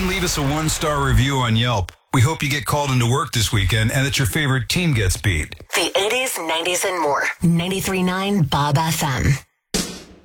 and leave us a 1-star review on Yelp. We hope you get called into work this weekend and that your favorite team gets beat. The 80s, 90s, and more. 93.9 Bob FM.